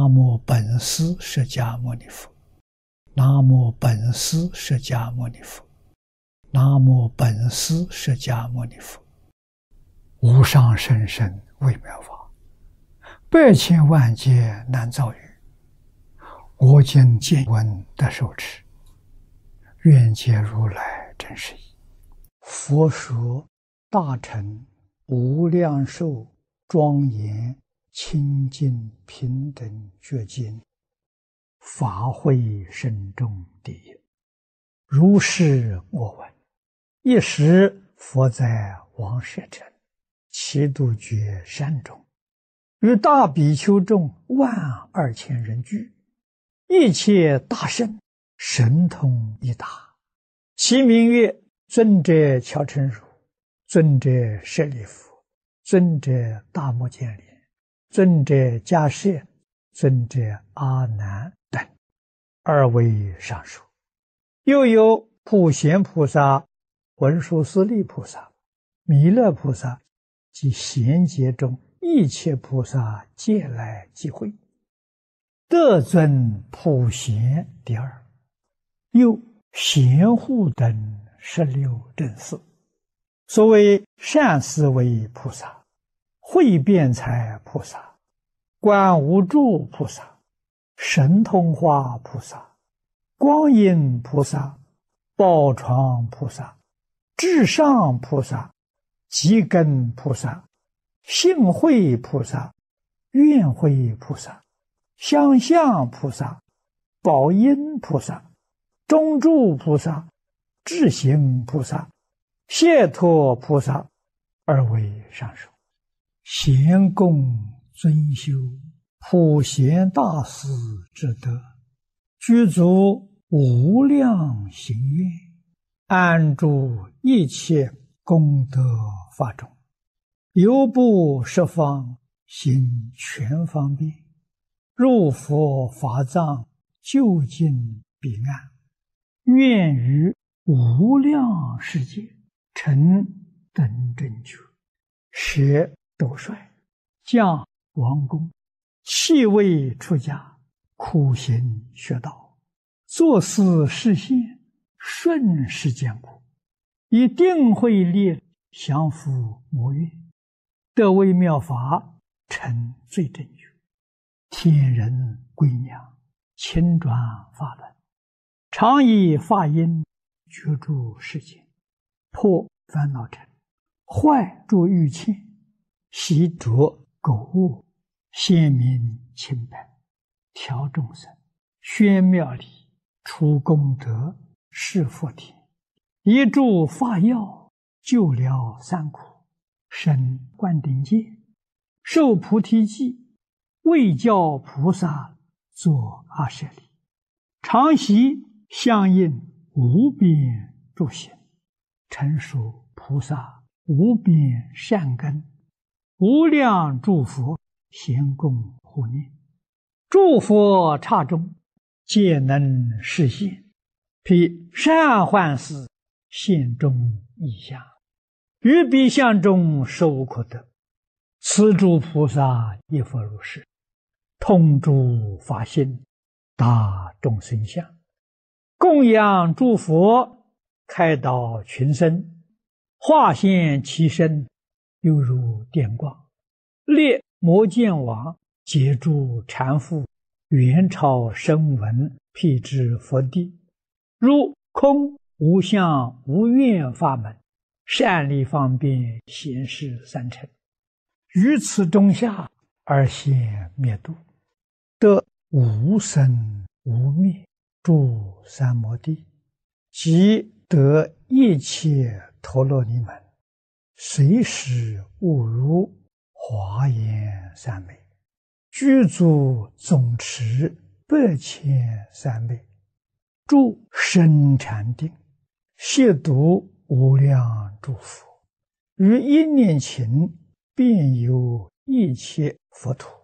南无本师释迦牟尼佛，南无本师释迦牟尼佛，南无本师释迦牟尼佛。无上甚深微妙法，百千万劫难遭遇。我今见闻得受持，愿解如来真实义。佛说大乘无量寿庄严清净平等觉经，法会深重第一。如是我闻。一时佛在王舍城祇度觉山中，与大比丘众12000人聚，一切大圣神通一达，其名曰尊者乔陈如、尊者舍利弗、尊者大目犍连、尊者迦叶、尊者阿难等，2位上首。又有普贤菩萨、文殊师利菩萨、弥勒菩萨及贤劫中一切菩萨皆来集会，得尊普贤第2。又贤护等16正士，所谓善思维菩萨、慧辩才菩萨、观无住菩萨、神通化菩萨、光阴菩萨、宝床菩萨、至上菩萨、极根菩萨、性慧菩萨、愿慧菩萨、相向菩萨、宝音菩萨、中住菩萨、智行菩萨、解脱菩萨，2位上首。贤供尊修普贤大士之德，具足无量行愿，安住一切功德法中，犹不十方行全方便，入佛法藏究竟彼岸，愿于无量世界成等正觉，舍斗率，降王宫，弃位出家，苦行学道，作思示现，顺世间苦，以定慧力降伏魔怨，得微妙法，成最正觉，天人归娘，亲转法轮，常以法音觉诸世间，破烦恼尘，坏诸欲牵，习着垢物，显明清白，调众生，宣妙理，除功德，示佛田，一助法药，救疗三苦，生灌顶戒，受菩提记，为教菩萨作阿舍利，常习相应无边诸行，成熟菩萨无边善根，无量诸佛咸供护念，诸佛刹中皆能示现，披善幻事现中异相，于彼相中受可得。此诸菩萨亦复如是，通诸法性，达众生相，供养诸佛，开导群生，化现其身，犹如电光，列摩犍王，解诸缠缚，元朝声闻，辟支佛地，如空无相无愿法门，善利方便显示三乘，于此中下而现灭度，得无生无灭诸三摩地，即得一切陀罗尼门，随时悟如华严三昧，具足总持百千三昧，住深禅定，亵渎无量诸佛，于一念勤遍游一切佛土，